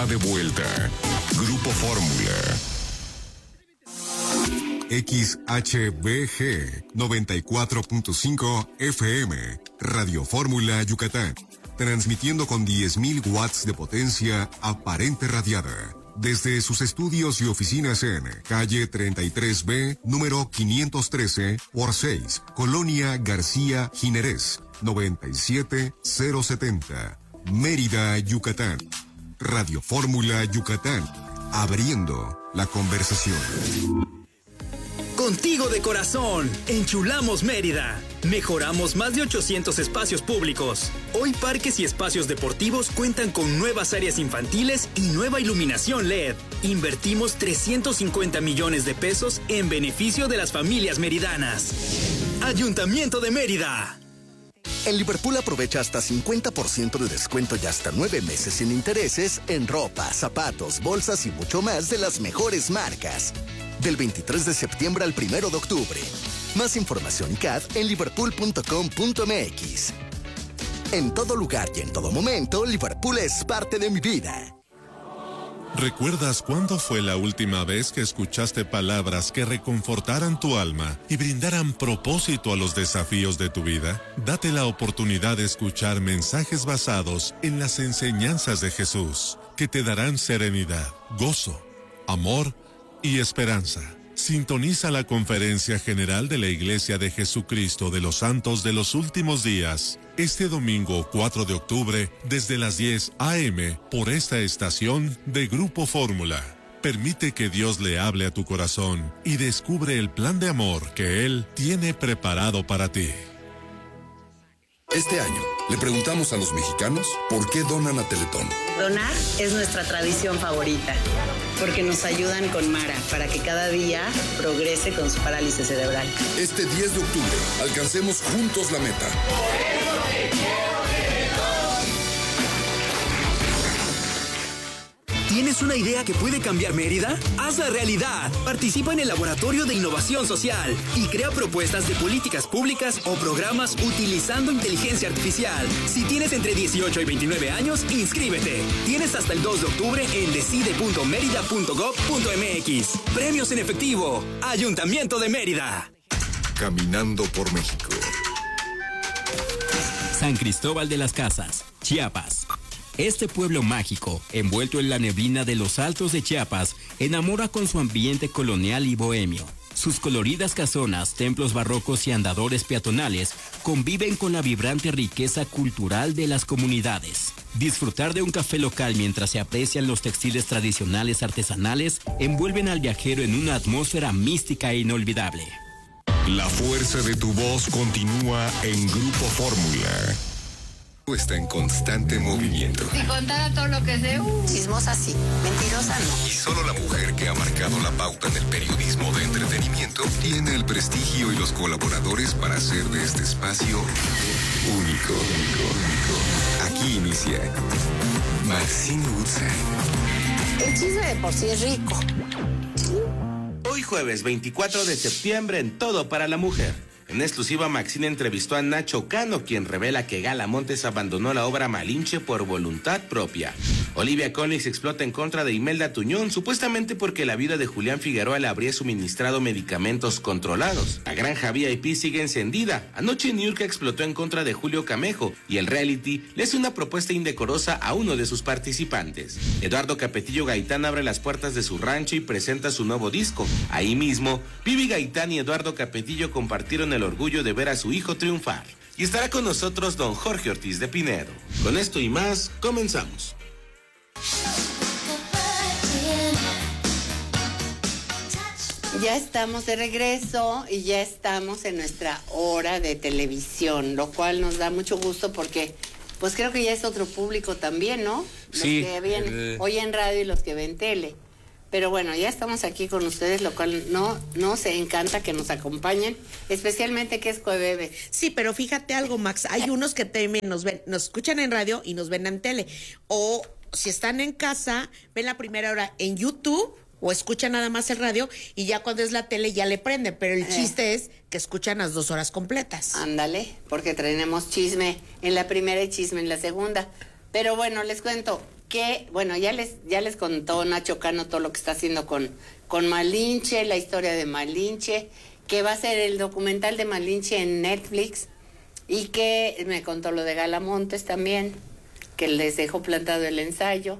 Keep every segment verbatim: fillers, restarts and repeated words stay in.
está de vuelta. Grupo Fórmula. X H B G noventa y cuatro punto cinco F M, Radio Fórmula Yucatán, transmitiendo con diez mil watts de potencia aparente radiada. Desde sus estudios y oficinas en calle treinta y tres B, número quinientos trece por seis, Colonia García Jiménez, noventa y siete mil setenta, Mérida, Yucatán. Radio Fórmula Yucatán, abriendo la conversación. Contigo de corazón, enchulamos Mérida. Mejoramos más de ochocientos espacios públicos. Hoy parques y espacios deportivos cuentan con nuevas áreas infantiles y nueva iluminación L E D. Invertimos trescientos cincuenta millones de pesos en beneficio de las familias meridanas. Ayuntamiento de Mérida. En Liverpool aprovecha hasta cincuenta por ciento de descuento y hasta nueve meses sin intereses en ropa, zapatos, bolsas y mucho más de las mejores marcas. Del veintitrés de septiembre al primero de octubre. Más información C A D en liverpool punto com punto m x. En todo lugar y en todo momento, Liverpool es parte de mi vida. ¿Recuerdas cuándo fue la última vez que escuchaste palabras que reconfortaran tu alma y brindaran propósito a los desafíos de tu vida? Date la oportunidad de escuchar mensajes basados en las enseñanzas de Jesús, que te darán serenidad, gozo, amor y esperanza. Sintoniza la Conferencia General de la Iglesia de Jesucristo de los Santos de los Últimos Días, este domingo cuatro de octubre, desde las diez a eme, por esta estación de Grupo Fórmula. Permite que Dios le hable a tu corazón y descubre el plan de amor que Él tiene preparado para ti. Este año, le preguntamos a los mexicanos por qué donan a Teletón. Donar es nuestra tradición favorita, porque nos ayudan con Mara para que cada día progrese con su parálisis cerebral. Este diez de octubre, alcancemos juntos la meta. Por eso te quiero, Teletón. ¿Tienes una idea que puede cambiar Mérida? ¡Hazla realidad! Participa en el Laboratorio de Innovación Social y crea propuestas de políticas públicas o programas utilizando inteligencia artificial. Si tienes entre dieciocho y veintinueve años, inscríbete. Tienes hasta el dos de octubre en decide punto mérida punto gob punto m x. Premios en efectivo. Ayuntamiento de Mérida. Caminando por México. San Cristóbal de las Casas, Chiapas. Este pueblo mágico, envuelto en la neblina de los altos de Chiapas, enamora con su ambiente colonial y bohemio. Sus coloridas casonas, templos barrocos y andadores peatonales conviven con la vibrante riqueza cultural de las comunidades. Disfrutar de un café local mientras se aprecian los textiles tradicionales artesanales envuelven al viajero en una atmósfera mística e inolvidable. La fuerza de tu voz continúa en Grupo Fórmula. Está en constante movimiento. Si contara todo lo que sé, uh. Chismosa sí, mentirosa no. Y solo la mujer que ha marcado la pauta en el periodismo de entretenimiento tiene el prestigio y los colaboradores para hacer de este espacio único. único, único. Aquí inicia Maxine Woodside. El chisme de por sí es rico. Hoy jueves veinticuatro de septiembre en Todo para la Mujer. En exclusiva, Maxine entrevistó a Nacho Cano, quien revela que Gala Montes abandonó la obra Malinche por voluntad propia. Olivia Collins explota en contra de Imelda Tuñón, supuestamente porque la viuda de Julián Figueroa le habría suministrado medicamentos controlados. La granja V I P sigue encendida. Anoche Niurka explotó en contra de Julio Camejo y el reality le hace una propuesta indecorosa a uno de sus participantes. Eduardo Capetillo Gaitán abre las puertas de su rancho y presenta su nuevo disco. Ahí mismo, Vivi Gaitán y Eduardo Capetillo compartieron el orgullo de ver a su hijo triunfar. Y estará con nosotros don Jorge Ortiz de Pinedo. Con esto y más, comenzamos. Ya estamos de regreso y ya estamos en nuestra hora de televisión, lo cual nos da mucho gusto porque pues creo que ya es otro público también, ¿no? Los sí, que ven el... hoy en radio y los que ven tele. Pero bueno, ya estamos aquí con ustedes, lo cual no nos encanta que nos acompañen, especialmente que es Jueves. Sí, pero fíjate algo, Max, hay unos que también nos ven, nos escuchan en radio y nos ven en tele. O si están en casa, ven la primera hora en YouTube o escuchan nada más el radio y ya cuando es la tele ya le prenden. Pero el chiste eh. es que escuchan las dos horas completas. Ándale, porque tenemos chisme en la primera y chisme en la segunda. Pero bueno, les cuento, que, bueno, ya les, ya les contó Nacho Cano todo lo que está haciendo con, con Malinche, la historia de Malinche, que va a ser el documental de Malinche en Netflix, y que me contó lo de Galamontes también, que les dejó plantado el ensayo.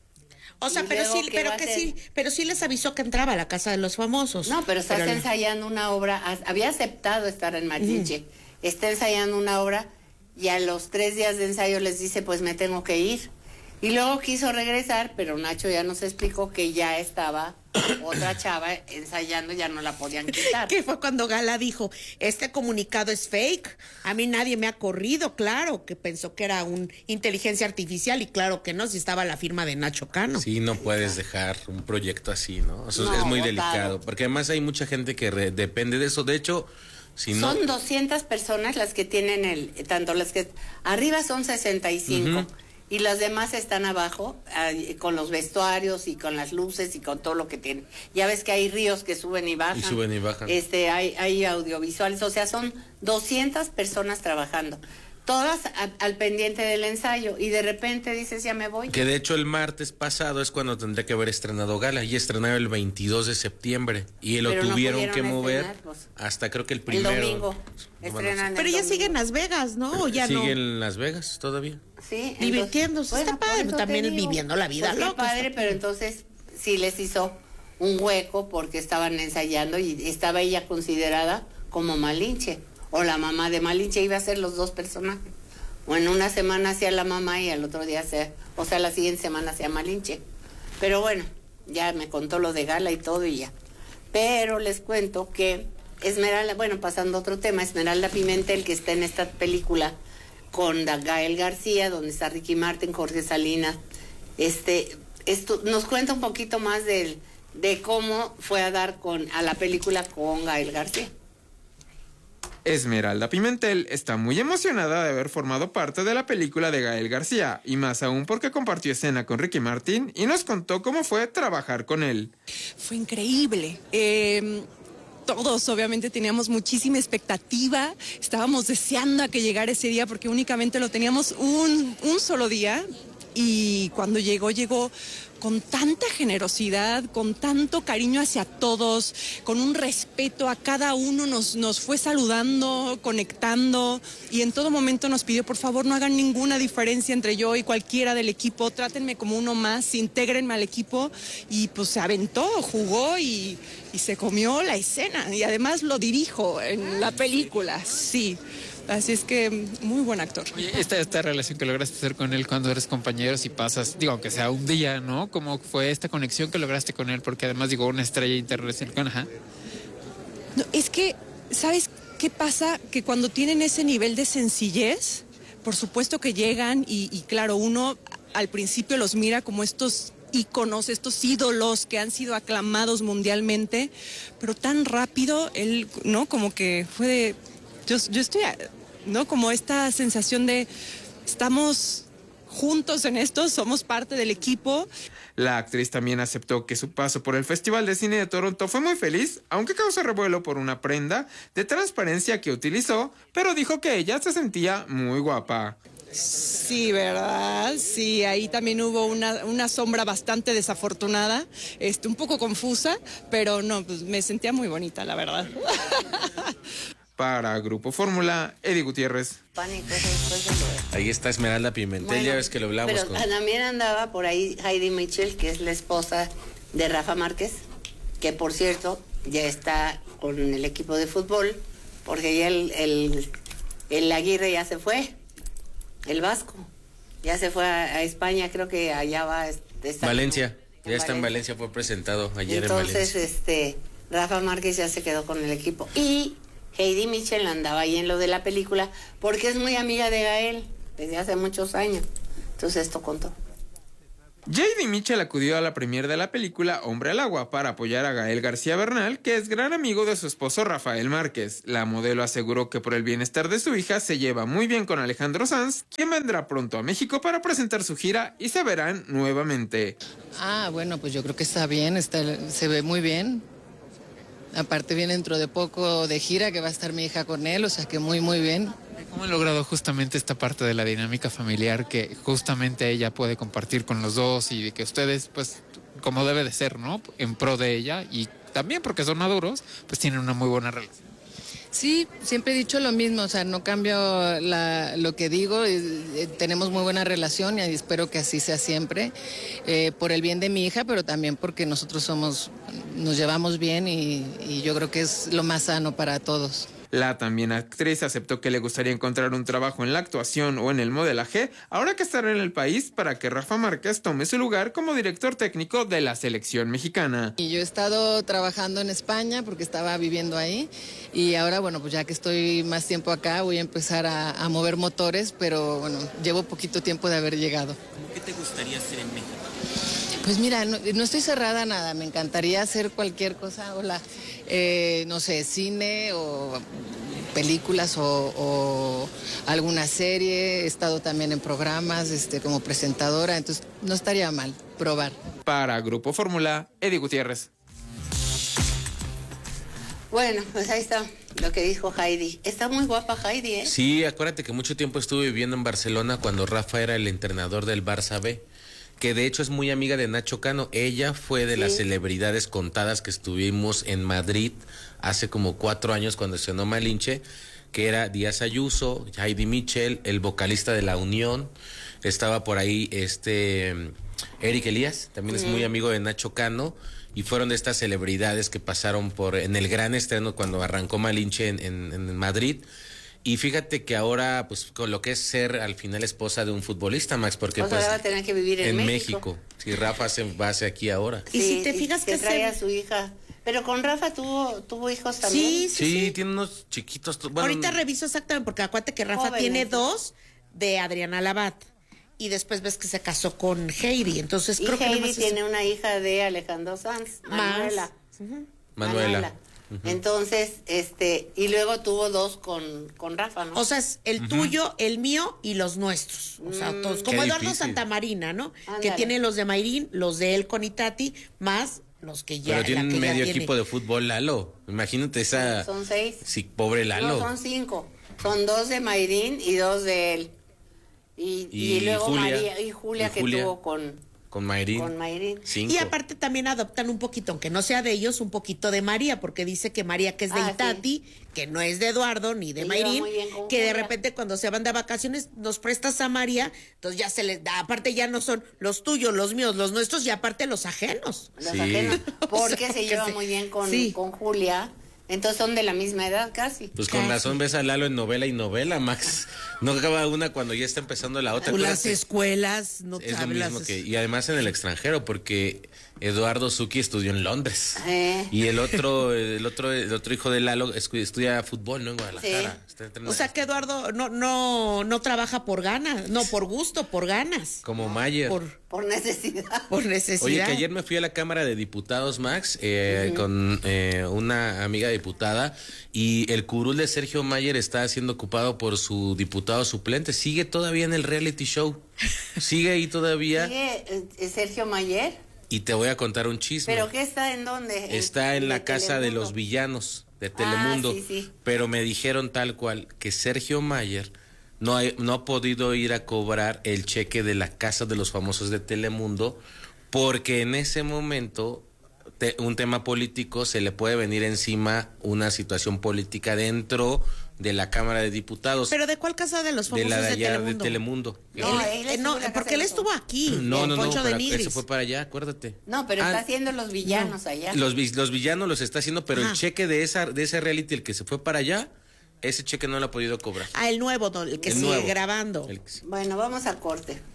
O sea, Y pero luego sí, que pero va a que ser- sí, pero sí les avisó que entraba a la Casa de los Famosos. No, pero estás Pero- ensayando una obra, has- había aceptado estar en Malinche, está ensayando una obra y a los tres días de ensayo les dice, pues me tengo que ir. Y luego quiso regresar, pero Nacho ya nos explicó que ya estaba otra chava ensayando, ya no la podían quitar. Que fue cuando Gala dijo, este comunicado es fake, a mí nadie me ha corrido, claro, que pensó que era una inteligencia artificial y claro que no, si estaba la firma de Nacho Cano. Sí, no puedes dejar un proyecto así, ¿no? Eso No, es muy botado. delicado, porque además hay mucha gente que re- depende de eso. De hecho, si no... Son doscientas personas las que tienen el, tanto las que arriba son sesenta y cinco. Ujú. Y las demás están abajo, ahí, con los vestuarios y con las luces y con todo lo que tienen. Ya ves que hay ríos que suben y bajan. Y suben y bajan. Este, hay, hay audiovisuales, o sea, son doscientas personas trabajando. Todas a- al pendiente del ensayo. Y de repente dices, ya me voy. Que de hecho el martes pasado es cuando tendría que haber estrenado Gala, y estrenaron el veintidós de septiembre. Y lo Pero no tuvieron pudieron que mover estrenar, pues. hasta creo que el El primero. domingo. Bueno, Estrenan Pero el ya domingo. sigue en Las Vegas, ¿no? O ya sigue no. en Las Vegas todavía. Sí, Divirtiéndose, entonces, está por padre, eso también te digo, viviendo la vida pues qué loca, padre, está pero entonces sí les hizo un hueco porque estaban ensayando y estaba ella considerada como Malinche, o la mamá de Malinche, iba a ser los dos personajes. O en una semana hacía la mamá y al otro día hacía, o sea, la siguiente semana hacía Malinche. Pero bueno, ya me contó lo de Gala y todo y ya. Pero les cuento que Esmeralda, bueno, pasando a otro tema, Esmeralda Pimentel, que está en esta película con Da- Gael García, donde está Ricky Martin, Jorge Salinas, este, esto, nos cuenta un poquito más del, de cómo fue a dar con, a la película con Gael García. Esmeralda Pimentel está muy emocionada de haber formado parte de la película de Gael García, y más aún porque compartió escena con Ricky Martin y nos contó cómo fue trabajar con él. Fue increíble. Eh, todos obviamente teníamos muchísima expectativa, estábamos deseando a que llegara ese día porque únicamente lo teníamos un, un solo día, y cuando llegó, llegó con tanta generosidad, con tanto cariño hacia todos, con un respeto a cada uno, nos, nos fue saludando, conectando, y en todo momento nos pidió, por favor, no hagan ninguna diferencia entre yo y cualquiera del equipo, trátenme como uno más, intégrenme al equipo, y pues se aventó, jugó y, y se comió la escena, y además lo dirijo en la película, sí. Así es que muy buen actor. Oye, esta, esta relación que lograste hacer con él cuando eres compañeros y pasas, digo, aunque sea un día, ¿no? ¿Cómo fue esta conexión que lograste con él? Porque además, digo, una estrella internacional. Ajá. No, es que, ¿sabes qué pasa? Que cuando tienen ese nivel de sencillez, por supuesto que llegan y, y claro, uno al principio los mira como estos íconos, estos ídolos que han sido aclamados mundialmente, pero tan rápido, él, ¿no? Como que fue de... Yo, yo estoy, ¿no? Como esta sensación de estamos juntos en esto, somos parte del equipo. La actriz también aceptó que su paso por el Festival de Cine de Toronto fue muy feliz, aunque causó revuelo por una prenda de transparencia que utilizó, pero dijo que ella se sentía muy guapa. Sí, ¿verdad? Sí, ahí también hubo una, una sombra bastante desafortunada, este, un poco confusa, pero no, pues me sentía muy bonita, la verdad. Para Grupo Fórmula, Eddie Gutiérrez. Pánico, después de lo de- Ahí está Esmeralda Pimentel, Bueno, ya ves que lo hablamos pero con... también andaba por ahí Heidi Mitchell, que es la esposa de Rafa Márquez, que por cierto ya está con el equipo de fútbol, porque ya el, el, el Aguirre ya se fue, el Vasco, ya se fue a, a España, creo que allá va a estar. Valencia, en ya está en Valencia. Valencia, fue presentado ayer Entonces, en Valencia. este, Rafa Márquez ya se quedó con el equipo. Y Heidi Mitchell andaba ahí en lo de la película porque es muy amiga de Gael desde hace muchos años. Entonces esto contó. J D. Mitchell acudió a la premiere de la película Hombre al Agua para apoyar a Gael García Bernal, que es gran amigo de su esposo Rafael Márquez. La modelo aseguró que por el bienestar de su hija se lleva muy bien con Alejandro Sanz, quien vendrá pronto a México para presentar su gira y se verán nuevamente. Ah, bueno, pues yo creo que está bien, está, se ve muy bien. Aparte viene dentro de poco de gira que va a estar mi hija con él, o sea que muy, muy bien. ¿Cómo han logrado justamente esta parte de la dinámica familiar que justamente ella puede compartir con los dos y de que ustedes, pues, como debe de ser, ¿no? En pro de ella y también porque son maduros, pues tienen una muy buena relación. Sí, siempre he dicho lo mismo, o sea, no cambio la, lo que digo, eh, tenemos muy buena relación y espero que así sea siempre, eh, por el bien de mi hija, pero también porque nosotros somos, nos llevamos bien y, y yo creo que es lo más sano para todos. La también actriz aceptó que le gustaría encontrar un trabajo en la actuación o en el modelaje, ahora que estará en el país para que Rafa Márquez tome su lugar como director técnico de la selección mexicana. Y yo he estado trabajando en España porque estaba viviendo ahí y ahora, bueno, pues ya que estoy más tiempo acá voy a empezar a, a mover motores, pero bueno, llevo poquito tiempo de haber llegado. ¿Cómo qué te gustaría hacer en México? Pues mira, no, no estoy cerrada a nada, me encantaría hacer cualquier cosa, hola, eh, no sé, cine o películas o, o alguna serie, he estado también en programas este, como presentadora, entonces no estaría mal probar. Para Grupo Fórmula, Eddie Gutiérrez. Bueno, pues ahí está lo que dijo Heidi. Está muy guapa Heidi, ¿eh? Sí, acuérdate que mucho tiempo estuve viviendo en Barcelona cuando Rafa era el entrenador del Barça B, que de hecho es muy amiga de Nacho Cano. Ella fue de sí. las celebridades contadas que estuvimos en Madrid hace como cuatro años cuando estrenó Malinche, que era Díaz Ayuso, Heidi Mitchell, el vocalista de La Unión, estaba por ahí este Eric Elías, también mm. es muy amigo de Nacho Cano, y fueron de estas celebridades que pasaron por en el gran estreno cuando arrancó Malinche en, en, en Madrid. Y fíjate que ahora, pues, con lo que es ser al final esposa de un futbolista, Max, porque o sea, pues va a tener que vivir en, en México. México. Si Rafa se base aquí ahora. Sí, y si te fijas que trae se... a su hija. Pero con Rafa tuvo tuvo hijos también. Sí, sí, sí, sí. tiene unos chiquitos. Bueno, ahorita reviso exactamente, porque acuérdate que Rafa jóvenes. Tiene dos de Adriana Labat. Y después ves que se casó con Heidi. Entonces y creo Heidi que no tiene una hija de Alejandro Sanz, Manuela. Uh-huh. Manuela. Manuela. Uh-huh. Entonces, este, y luego tuvo dos con, con Rafa, ¿no? O sea, es el uh-huh. tuyo, el mío y los nuestros. O sea, todos. Como Qué Eduardo difícil. Santamarina, ¿no? Ándale. Que tiene los de Mayrín, los de él con Itati, más los que ya. Pero tiene un medio tiene. equipo de fútbol, Lalo. Imagínate esa. Son seis. Sí, pobre Lalo. No, son cinco. Son dos de Mayrín y dos de él. Y, y, y luego Julia, María y Julia, y que Julia. tuvo con. Con Mayrín. Con Mayrín. Y aparte también adoptan un poquito, aunque no sea de ellos, un poquito de María, porque dice que María, que es de ah, Itati, sí. que no es de Eduardo ni de Mayrín, que de repente cuando se van de vacaciones nos prestas a María, entonces ya se les da, aparte ya no son los tuyos, los míos, los nuestros y aparte los ajenos. Los sí. ajenos, porque o sea, se lleva se... muy bien con, sí. con Julia. Entonces son de la misma edad casi. Pues con casi. razón ves a Lalo en novela y novela, Max. No acaba una cuando ya está empezando la otra. Las escuelas, no es lo mismo que y además en el extranjero, porque Eduardo Zucchi estudió en Londres. Eh. Y el otro, el otro, el otro hijo de Lalo estudia fútbol, ¿no? En Guadalajara. Sí. O sea que Eduardo no, no, no trabaja por ganas, no por gusto, por ganas. Como Mayer. Por, por necesidad. Por necesidad. Oye, que ayer me fui a la Cámara de Diputados, Max, eh, uh-huh. con eh, una amiga diputada, y el curul de Sergio Mayer está siendo ocupado por su diputado suplente. Sigue todavía en el reality show. Sigue ahí todavía. ¿Sigue eh, Sergio Mayer? Y te voy a contar un chisme. ¿Pero qué está en dónde? Está en, en la casa Telemundo. de los villanos de Telemundo. Ah, sí, sí. Pero me dijeron tal cual que Sergio Mayer no ha, no ha podido ir a cobrar el cheque de la casa de los famosos de Telemundo porque en ese momento te, un tema político se le puede venir encima una situación política dentro de la Cámara de Diputados. ¿Pero de cuál casa de los famosos de, la de, de allá Telemundo? De Telemundo. No, él, él no porque él estuvo aquí. No, no, no, pero eso fue para allá, acuérdate. No, pero ah, está haciendo los villanos no. allá. Los, los villanos los está haciendo, pero Ajá. el cheque de esa de ese reality, el que se fue para allá, ese cheque no lo ha podido cobrar. Ah, el nuevo, el que el sigue nuevo. grabando. El, bueno, vamos a corte.